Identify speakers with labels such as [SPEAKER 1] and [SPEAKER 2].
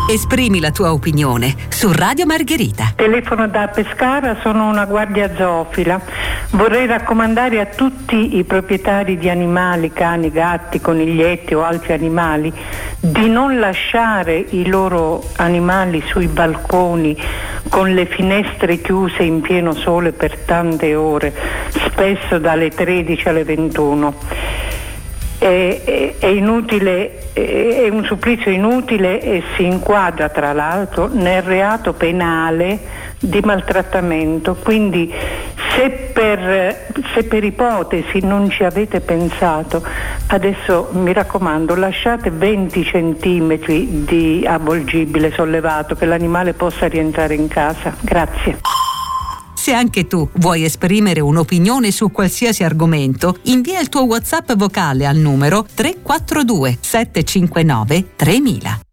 [SPEAKER 1] Esprimi la tua opinione su Radio Margherita.
[SPEAKER 2] Telefono da Pescara, sono una guardia zoofila. Vorrei raccomandare a tutti i proprietari di animali, cani, gatti, coniglietti o altri animali, di non lasciare i loro animali sui balconi con le finestre chiuse in pieno sole per tante ore, spesso dalle 13 alle 21. È inutile, è un supplizio inutile e si inquadra tra l'altro nel reato penale di maltrattamento. Quindi se per ipotesi non ci avete pensato, adesso mi raccomando, lasciate 20 centimetri di avvolgibile sollevato, che l'animale possa rientrare in casa. Grazie.
[SPEAKER 1] Se anche tu vuoi esprimere un'opinione su qualsiasi argomento, invia il tuo WhatsApp vocale al numero 342 759 3000.